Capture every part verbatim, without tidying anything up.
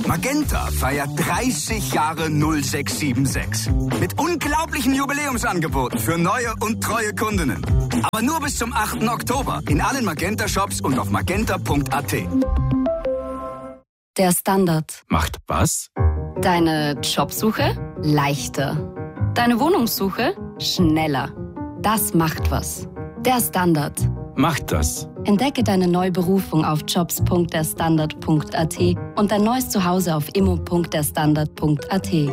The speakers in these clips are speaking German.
Magenta feiert dreißig Jahre null sechs sieben sechs. Mit unglaublichen Jubiläumsangeboten für neue und treue Kundinnen. Aber nur bis zum achten Oktober in allen Magenta-Shops und auf magenta punkt a t. Der Standard. Macht was? Deine Jobsuche leichter. Deine Wohnungssuche schneller. Das macht was. Der Standard. Macht das. Entdecke deine neue Berufung auf jobs punkt der standard punkt a t und dein neues Zuhause auf immo punkt der standard punkt a t.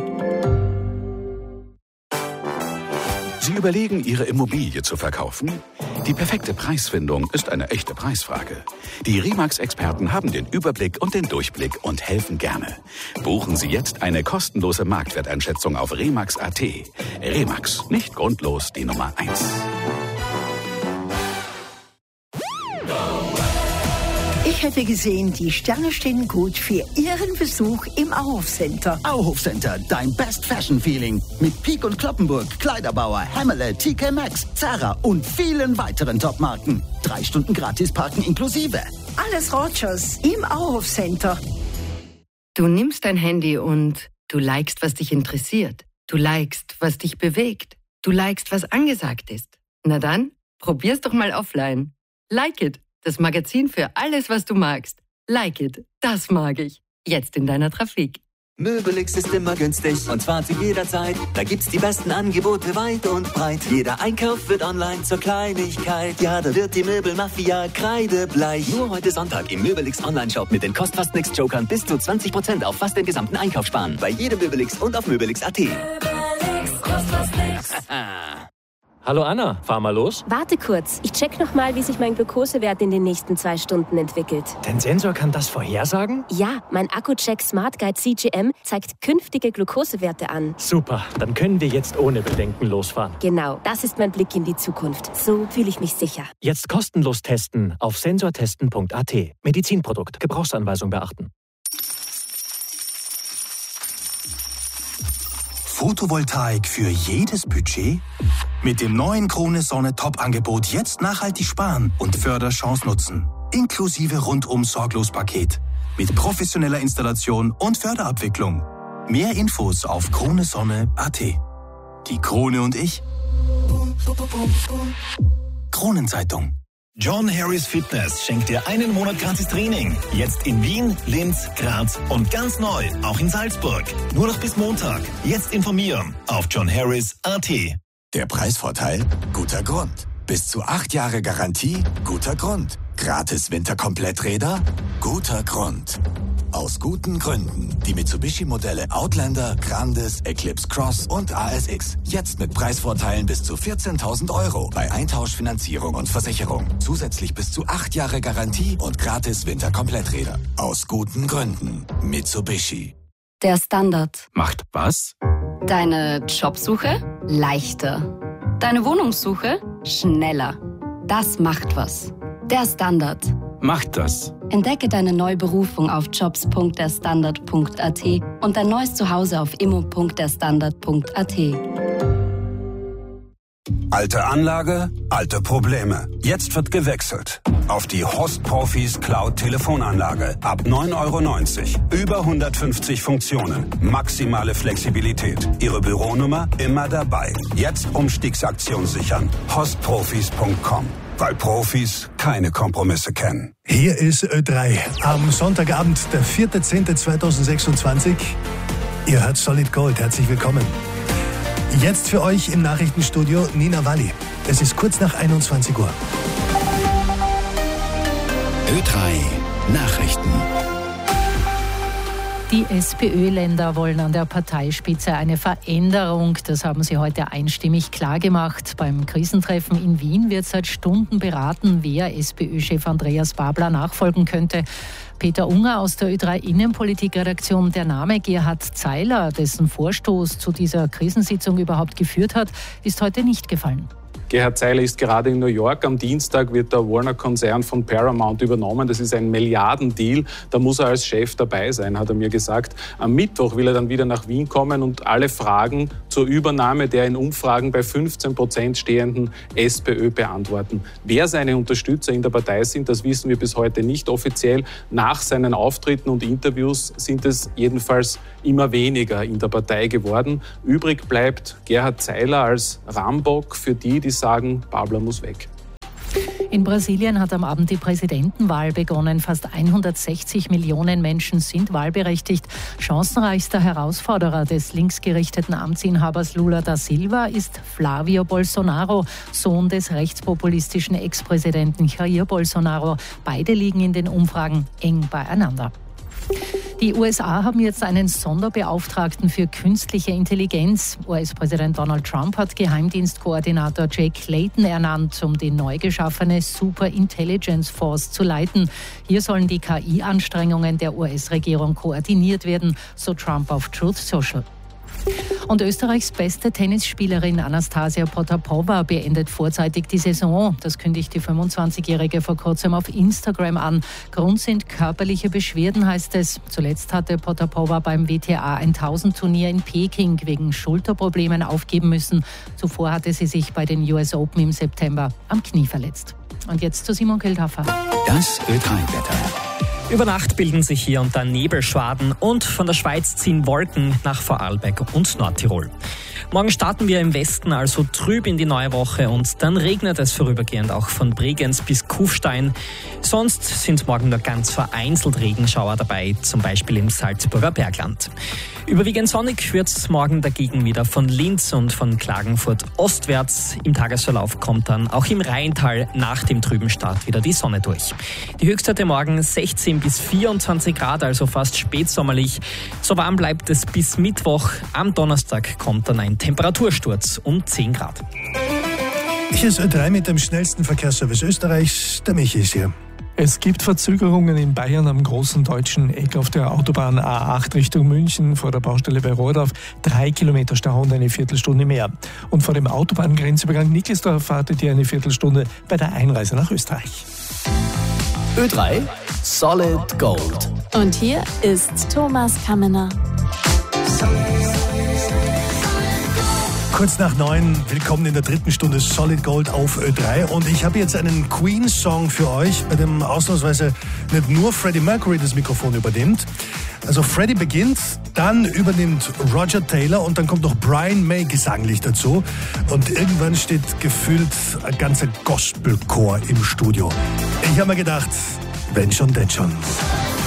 Sie überlegen, Ihre Immobilie zu verkaufen? Die perfekte Preisfindung ist eine echte Preisfrage. Die Remax-Experten haben den Überblick und den Durchblick und helfen gerne. Buchen Sie jetzt eine kostenlose Marktwerteinschätzung auf remax punkt a t. Remax, nicht grundlos die Nummer eins. Ich hätte gesehen, die Sterne stehen gut für Ihren Besuch im Auhof Center. Auhof Center, dein Best Fashion Feeling. Mit Peek und Kloppenburg, Kleiderbauer, Hammerle, T K Maxx, Zara und vielen weiteren Top-Marken. Drei Stunden gratis parken inklusive. Alles Rogers im Auhof Center. Du nimmst dein Handy und du likest, was dich interessiert. Du likest, was dich bewegt. Du likest, was angesagt ist. Na dann, probier's doch mal offline. Like It. Das Magazin für alles, was du magst. Like It, das mag ich. Jetzt in deiner Trafik. Möbelix ist immer günstig und zwar zu jeder Zeit. Da gibt's die besten Angebote weit und breit. Jeder Einkauf wird online zur Kleinigkeit. Ja, da wird die Möbelmafia kreidebleich. Nur heute Sonntag im Möbelix Online-Shop mit den Kost-Fast-Nix-Jokern bis zu zwanzig Prozent auf fast den gesamten Einkauf sparen. Bei jedem Möbelix und auf möbelix punkt a t. Möbelix, Kost fast nix. Hallo Anna, fahr mal los. Warte kurz, ich check noch mal, wie sich mein Glukosewert in den nächsten zwei Stunden entwickelt. Dein Sensor kann das vorhersagen? Ja, mein Akku-Check Smart Guide C G M zeigt künftige Glukosewerte an. Super, dann können wir jetzt ohne Bedenken losfahren. Genau, das ist mein Blick in die Zukunft. So fühle ich mich sicher. Jetzt kostenlos testen auf sensortesten punkt a t. Medizinprodukt, Gebrauchsanweisung beachten. Photovoltaik für jedes Budget? Mit dem neuen Krone Sonne Top-Angebot jetzt nachhaltig sparen und Förderchance nutzen. Inklusive Rundum-Sorglos-Paket. Mit professioneller Installation und Förderabwicklung. Mehr Infos auf krone sonne punkt a t. Die Krone und ich. Kronenzeitung. John Harris Fitness schenkt dir einen Monat gratis Training. Jetzt in Wien, Linz, Graz und ganz neu, auch in Salzburg. Nur noch bis Montag. Jetzt informieren auf john harris punkt a t. Der Preisvorteil? Guter Grund. Bis zu acht Jahre Garantie? Guter Grund. Gratis Winterkompletträder? Guter Grund. Aus guten Gründen. Die Mitsubishi-Modelle Outlander, Grandis, Eclipse Cross und A S X. Jetzt mit Preisvorteilen bis zu vierzehntausend Euro bei Eintauschfinanzierung und Versicherung. Zusätzlich bis zu acht Jahre Garantie und gratis Winterkompletträder. Aus guten Gründen. Mitsubishi. Der Standard. Macht was? Deine Jobsuche leichter. Deine Wohnungssuche schneller. Das macht was. Der Standard. Macht das. Entdecke deine neue Berufung auf jobs punkt der standard punkt a t und dein neues Zuhause auf immo punkt der standard punkt a t. Alte Anlage, alte Probleme. Jetzt wird gewechselt. Auf die Host Profis Cloud Telefonanlage. Ab neun Euro neunzig. Über hundertfünfzig Funktionen. Maximale Flexibilität. Ihre Büronummer immer dabei. Jetzt Umstiegsaktion sichern. host profis punkt com. Weil Profis keine Kompromisse kennen. Hier ist Ö drei. Am Sonntagabend, der vierte zehnte zweitausendsechsundzwanzig. Ihr hört Solid Gold. Herzlich willkommen. Jetzt für euch im Nachrichtenstudio Nina Walli. Es ist kurz nach einundzwanzig Uhr. Ö drei Nachrichten. Die SPÖ-Länder wollen an der Parteispitze eine Veränderung. Das haben sie heute einstimmig klargemacht. Beim Krisentreffen in Wien wird seit Stunden beraten, wer SPÖ-Chef Andreas Babler nachfolgen könnte. Peter Unger aus der Ö drei Innenpolitik-Redaktion. Der Name Gerhard Zeiler, dessen Vorstoß zu dieser Krisensitzung überhaupt geführt hat, ist heute nicht gefallen. Gerhard Zeiler ist gerade in New York. Am Dienstag wird der Warner-Konzern von Paramount übernommen. Das ist ein Milliardendeal. Da muss er als Chef dabei sein, hat er mir gesagt. Am Mittwoch will er dann wieder nach Wien kommen und alle Fragen zur Übernahme der in Umfragen bei fünfzehn Prozent stehenden SPÖ beantworten. Wer seine Unterstützer in der Partei sind, das wissen wir bis heute nicht offiziell. Nach seinen Auftritten und Interviews sind es jedenfalls immer weniger in der Partei geworden. Übrig bleibt Gerhard Zeiler als Rambock für die, die sagen, Babler muss weg. In Brasilien hat am Abend die Präsidentenwahl begonnen. Fast hundertsechzig Millionen Menschen sind wahlberechtigt. Chancenreichster Herausforderer des linksgerichteten Amtsinhabers Lula da Silva ist Flavio Bolsonaro, Sohn des rechtspopulistischen Ex-Präsidenten Jair Bolsonaro. Beide liegen in den Umfragen eng beieinander. Die U S A haben jetzt einen Sonderbeauftragten für künstliche Intelligenz. U S-Präsident Donald Trump hat Geheimdienstkoordinator Jake Layton ernannt, um die neu geschaffene Super Intelligence Force zu leiten. Hier sollen die K I-Anstrengungen der U S-Regierung koordiniert werden, so Trump auf Truth Social. Und Österreichs beste Tennisspielerin Anastasia Potapova beendet vorzeitig die Saison. Das kündigt die fünfundzwanzigjährige vor kurzem auf Instagram an. Grund sind körperliche Beschwerden, heißt es. Zuletzt hatte Potapova beim W T A tausend-Turnier in Peking wegen Schulterproblemen aufgeben müssen. Zuvor hatte sie sich bei den U S Open im September am Knie verletzt. Und jetzt zu Simon Kildhaffer. Das Ö drei Wetter. Über Nacht bilden sich hier und da Nebelschwaden und von der Schweiz ziehen Wolken nach Vorarlberg und Nordtirol. Morgen starten wir im Westen also trüb in die neue Woche und dann regnet es vorübergehend auch von Bregenz bis Kufstein. Sonst sind morgen nur ganz vereinzelt Regenschauer dabei, zum Beispiel im Salzburger Bergland. Überwiegend sonnig wird es morgen dagegen wieder von Linz und von Klagenfurt ostwärts. Im Tagesverlauf kommt dann auch im Rheintal nach dem trüben Start wieder die Sonne durch. Die Höchstwerte morgen sechzehn bis vierundzwanzig Grad, also fast spätsommerlich. So warm bleibt es bis Mittwoch. Am Donnerstag kommt dann ein Temperatursturz um zehn Grad. Hier ist Ö drei mit dem schnellsten Verkehrsservice Österreichs. Der Michi ist hier. Es gibt Verzögerungen in Bayern am großen deutschen Eck auf der Autobahn A acht Richtung München vor der Baustelle bei Rohrdorf. Drei Kilometer Stau und eine Viertelstunde mehr. Und vor dem Autobahngrenzübergang Nickelsdorf wartet ihr eine Viertelstunde bei der Einreise nach Österreich. Ö drei Solid Gold. Und hier ist Thomas Kammener. Kurz nach neun, willkommen in der dritten Stunde Solid Gold auf Ö drei. Und ich habe jetzt einen Queen-Song für euch, bei dem ausnahmsweise nicht nur Freddie Mercury das Mikrofon übernimmt. Also Freddie beginnt, dann übernimmt Roger Taylor und dann kommt noch Brian May gesanglich dazu. Und irgendwann steht gefühlt ein ganzer Gospelchor im Studio. Ich habe mir gedacht, wenn schon, denn schon.